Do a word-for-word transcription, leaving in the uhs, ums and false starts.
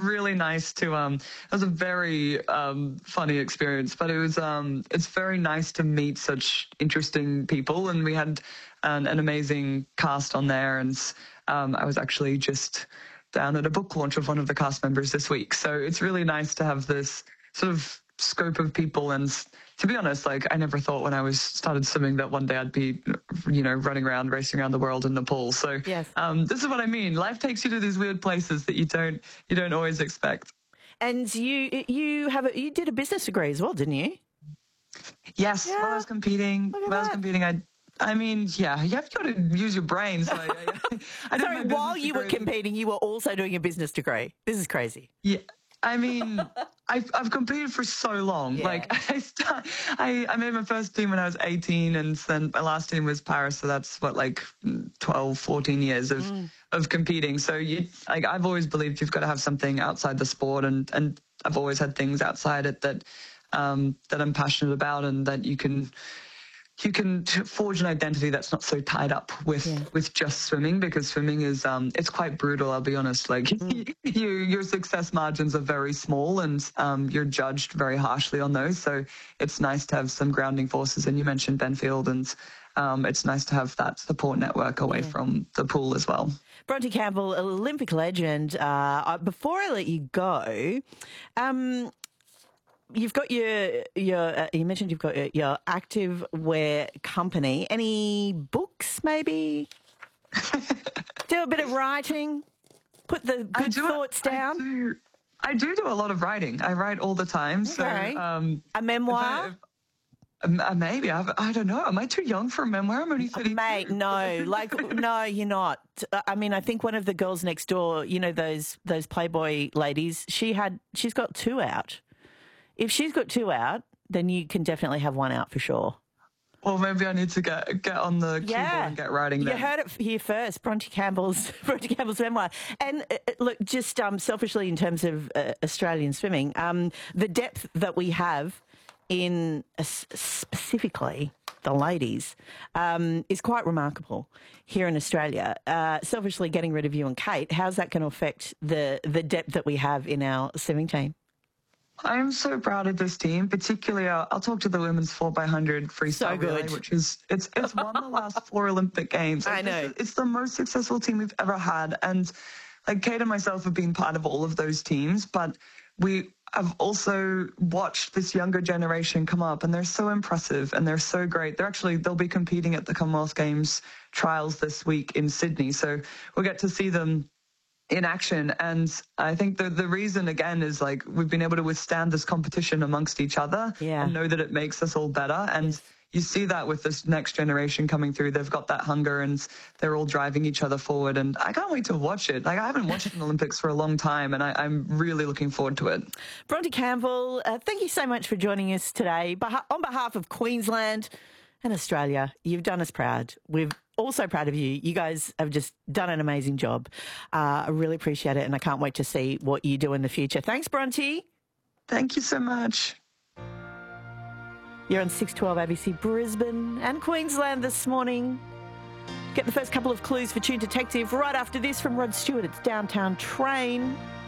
really nice to, um, it was a very um, funny experience, but it was, um, it's very nice to meet such interesting people. And we had an, an amazing cast on there. And um, I was actually just down at a book launch of one of the cast members this week. So it's really nice to have this sort of scope of people. And to be honest, like I never thought when I was started swimming that one day I'd be, you know, running around, racing around the world in the pool. So yes. um, this is what I mean. Life takes you to these weird places that you don't, you don't always expect. And you, you have a, you did a business degree as well, didn't you? Yes. Yeah. While I was competing, Look at while I was that. competing, I, I mean, yeah, you have got to use your brain. So I, I, I did Sorry, my while business you were degree. competing, you were also doing a business degree. This is crazy. Yeah. I mean, I've, I've competed for so long. Yeah. Like, I, start, I I made my first team when I was eighteen, and then my last team was Paris. So that's what, like twelve, fourteen years of, Mm. of competing. So you, like, I've always believed you've got to have something outside the sport, and, and I've always had things outside it that um, that I'm passionate about, and that you can you can t- forge an identity that's not so tied up with Yeah. with just swimming, because swimming is um it's quite brutal, I'll be honest. Like Mm. you your success margins are very small, and um you're judged very harshly on those. So it's nice to have some grounding forces. And you mentioned Benfield, and um it's nice to have that support network away Yeah. from the pool as well. Bronte Campbell, Olympic legend. Uh, before I let you go, um, you've got your your. Uh, you mentioned you've got your, your active wear company. Any books, maybe? Do a bit of writing. Put the I good do- thoughts I down. do, I do do a lot of writing. I write all the time. Okay. So um A memoir. if I- Um, uh, maybe. I've, I don't know. Am I too young for a memoir? I'm only thirty-two. Mate, no, like, no, you're not. I mean, I think one of the girls next door, you know, those those Playboy ladies, she had, she's got two out. If she's got two out, then you can definitely have one out for sure. Well, maybe I need to get get on the keyboard Yeah, and get writing you then. heard it here first. Bronte Campbell's Bronte Campbell's memoir. And uh, look, just um, selfishly, in terms of uh, Australian swimming, um, the depth that we have in uh, specifically the ladies um, is quite remarkable here in Australia. Uh, selfishly, getting rid of you and Kate, how's that going to affect the the depth that we have in our swimming team? I'm so proud of this team, particularly uh, I'll talk to the women's four by one hundred freestyle So good. relay, which is it's it's won the last four Olympic games. I Like, know. It's, it's the most successful team we've ever had, and like Kate and myself have been part of all of those teams, but we have also watched this younger generation come up, and they're so impressive and they're so great. They're actually they'll be competing at the Commonwealth Games trials this week in Sydney, so we'll get to see them in action. And I think the the reason again is like we've been able to withstand this competition amongst each other Yeah. and know that it makes us all better. And Yes. you see that with this next generation coming through. They've got that hunger and they're all driving each other forward. And I can't wait to watch it. Like I haven't watched an Olympics for a long time, and I, I'm really looking forward to it. Bronte Campbell, uh, thank you so much for joining us today. Beha- on behalf of Queensland and Australia, you've done us proud. We're also proud of you. You guys have just done an amazing job. Uh, I really appreciate it, and I can't wait to see what you do in the future. Thanks, Bronte. Thank you so much. You're on six twelve A B C Brisbane and Queensland this morning. Get the first couple of clues for Tune Detective right after this from Rod Stewart. It's Downtown Train.